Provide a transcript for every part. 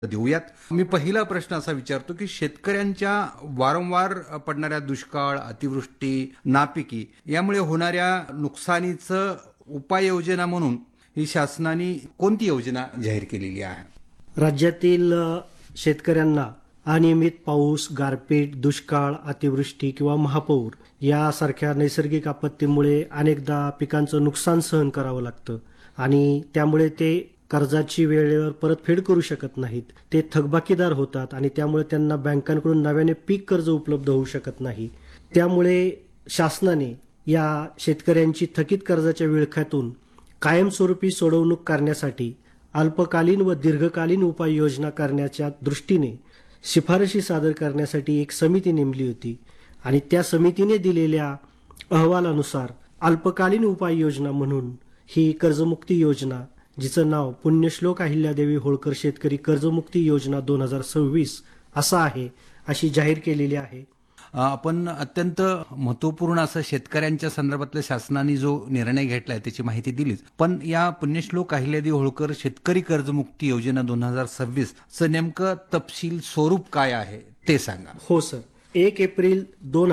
देऊयात. मी पहिला प्रश्न असा विचारतो की शेतकऱ्यांच्या वारंवार पडणाऱ्या दुष्काळ, अतिवृष्टी, नापिकी यामुळे होणाऱ्या नुकसानीचं उपाययोजना म्हणून ही शासनाने कोणती योजना जाहीर केलेली आहे? राज्यातील शेतकऱ्यांना अनियमित पाऊस, गारपीट, दुष्काळ, अतिवृष्टी किंवा महापूर यासारख्या नैसर्गिक आपत्तीमुळे अनेकदा पिकांचं नुकसान सहन करावं लागतं आणि त्यामुळे ते कर्जाची वेळेवर परतफेड करू शकत नाहीत. ते थकबाकीदार होतात आणि त्यामुळे त्यांना बँकांकडून नव्याने पीक कर्ज उपलब्ध होऊ शकत नाही. त्यामुळे शासनाने या शेतकऱ्यांची थकीत कर्जाच्या विळख्यातून कायमस्वरूपी सोडवणूक करण्यासाठी अल्पकालीन व दीर्घकालीन उपाययोजना करण्याच्या दृष्टीने शिफारशी सादर करण्यासाठी एक समिती नेमली होती आणि त्या समितीने दिलेल्या अहवालानुसार अल्पकालीन उपाययोजना म्हणून ही कर्जमुक्ती योजना, जिचं नाव पुण्यश्लोक अहिल्यादेवी होळकर शेतकरी कर्जमुक्ती योजना 2026 असं आहे, अशी जाहीर केलेली आहे. आपण अत्यंत महत्वपूर्ण असं शेतकऱ्यांच्या संदर्भातल्या शासनाने जो निर्णय घेतलाय त्याची माहिती दिलीच, पण या पुण्यश्लोक अहिल्यादेवी होळकर शेतकरी कर्जमुक्ती योजना 2026 चं नेमकं तपशील स्वरूप काय आहे ते सांगा. हो सर. 1 एप्रिल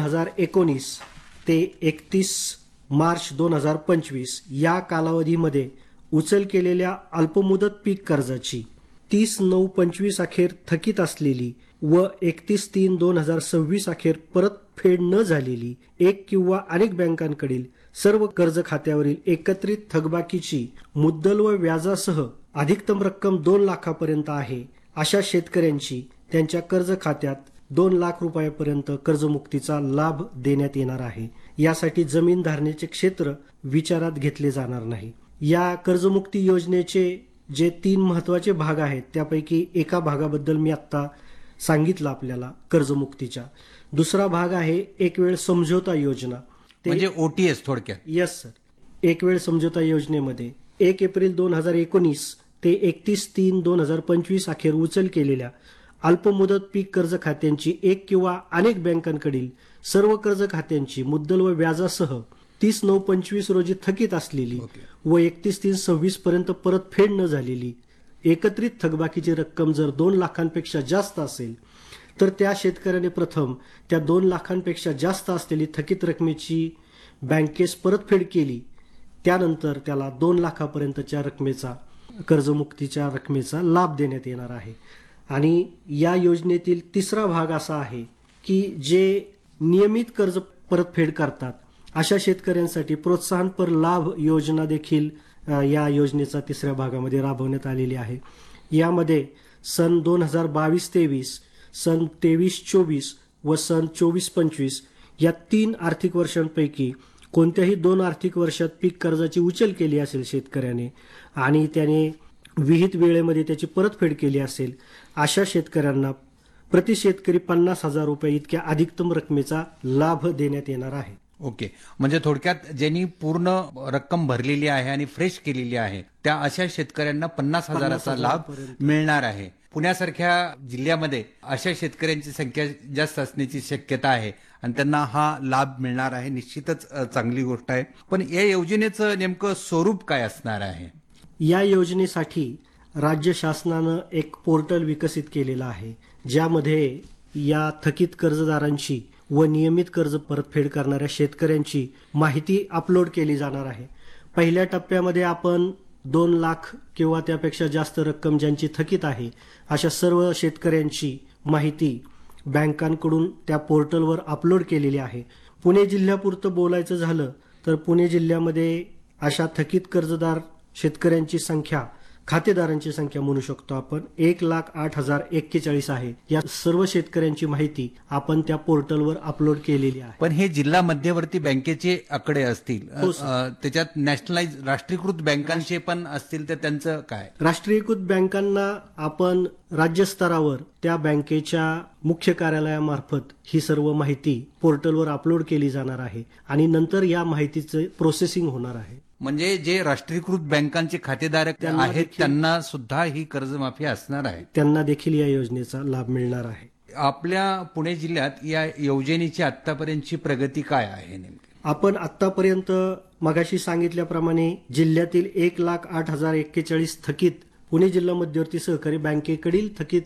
2019 ते 31 मार्च 2025 या कालावधीमध्ये उचल केलेल्या अल्पमुदत पीक कर्जाची 30/9/25 अखेर थकीत असलेली व 31/3/2026 अखेर परतफेड न झालेली एक किंवा अनेक बँकांकडील सर्व कर्ज खात्यावरील एकत्रित थकबाकीची मुद्दल व व्याजासह अधिकतम रक्कम 2 लाखापर्यंत आहे अशा शेतकऱ्यांची त्यांच्या कर्ज खात्यात 2 लाख रुपयापर्यंत कर्जमुक्तीचा लाभ देण्यात येणार आहे. यासाठी जमीन धारणेचे क्षेत्र विचारात घेतले जाणार नाही. या कर्जमुक्ती योजनेचे जे 3 महत्वाचे भाग आहेत त्यापैकी एका भागाबद्दल मी आत्ता सांगितलं आपल्याला कर्जमुक्तीच्या. दुसरा भाग आहे एक वेळ समझोता योजना, म्हणजे OTS थोडक्यात. Yes sir. एक वेळ समझोता योजनेमध्ये 1 एप्रिल 2019 ते 31/3/2025 अखेर उचल केलेल्या अल्पमुदत पीक कर्ज खात्यांची एक किंवा अनेक बँकांकडील सर्व कर्ज खात्यांची मुद्दल व व्याजासह 30/9/25 रोजी थकीत असलेली व 31/3/26 पर्यंत परतफेड न झालेली एकत्रित थकबाकीची रक्कम जर 2 लाखांपेक्षा जास्त असेल तर त्या शेतकऱ्याने प्रथम त्या 2 लाखांपेक्षा जास्त असलेली थकीत रकमेची बँकेस परतफेड केली. त्यानंतर त्याला 2 लाखापर्यंतच्या रकमेचा कर्जमुक्तीच्या रकमेचा लाभ देण्यात येणार आहे. आणि या योजनेतील तिसरा भाग असा आहे की जे नियमित कर्ज परतफेड करतात अशा शेतकऱ्यांसाठी प्रोत्साहनपर लाभ योजना देखील या योजनेचा तिसऱ्या भागामध्ये राबवण्यात आलेली आहे. यामध्ये सन 2022-23, सन 23-24 व सन 24-25 या 3 आर्थिक वर्षांपैकी कोणत्याही 2 आर्थिक वर्षात पीक कर्जाची उचल केली असेल शेतकऱ्याने आणि त्याने विहित वेळेमध्ये त्याची परतफेड केली असेल अशा शेतकऱ्यांना प्रति शेतकरी 50,000 रुपये इतक्या अधिकतम रकमेचा लाभ देण्यात येणार आहे. ओके. म्हणजे थोडक्यात ज्यांनी पूर्ण रक्कम भरलेली आहे आणि फ्रेश केलेली आहे त्या अशा शेतकऱ्यांना 50,000चा लाभ मिळणार आहे. पुण्यासारख्या जिल्ह्यामध्ये अशा शेतकऱ्यांची संख्या जास्त असण्याची शक्यता आहे आणि त्यांना हा लाभ मिळणार आहे. निश्चितच चांगली गोष्ट आहे. पण या योजनेचं नेमकं स्वरूप काय असणार आहे? या योजनेसाठी राज्य शासनानं एक पोर्टल विकसित केलेलं आहे ज्यामध्ये या थकीत कर्जदारांची व नियमित कर्ज परतफेड करणाऱ्या शेतकऱ्यांची माहिती अपलोड केली जाणार आहे. पहिल्या टप्प्यामध्ये आपण 2 लाख किंवा त्यापेक्षा जास्त रक्कम ज्यांची थकीत आहे अशा सर्व शेतकऱ्यांची माहिती बँकांकडून त्या पोर्टलवर अपलोड केलेली आहे. पुणे जिल्ह्यापुरतं बोलायचं झालं तर पुणे जिल्ह्यामध्ये अशा थकीत कर्जदार शेतकऱ्यांची संख्या, खातेदारांची संख्या म्हणू शकतो आपण, 1,08,041 आहे. या सर्व शेतकऱ्यांची माहिती आपण त्या पोर्टलवर अपलोड केलेली आहे. पण हे जिल्हा मध्यवर्ती बँकेचे आकडे असतील, त्याच्यात नॅशनलाइज राष्ट्रीयकृत बँकांचे पण असतील तर त्यांचं काय? राष्ट्रीयकृत बँकांना आपण राज्यस्तरावर त्या बँकेच्या मुख्य कार्यालयामार्फत ही सर्व माहिती पोर्टलवर अपलोड केली जाणार आहे आणि नंतर या माहितीचे प्रोसेसिंग होणार आहे. म्हणजे जे राष्ट्रीयकृत बँकांचे खातेधारक आहेत त्यांना सुद्धा ही कर्जमाफी असणार आहे. त्यांना देखील या योजनेचा लाभ मिळणार आहे. आपल्या पुणे जिल्ह्यात या योजनेची आतापर्यंतची प्रगती काय आहे नेमकी? आपण आतापर्यंत मगाशी सांगितल्याप्रमाणे जिल्ह्यातील 1,08,041 थकीत पुणे जिल्हा मध्यवर्ती सहकारी बँकेकडील थकीत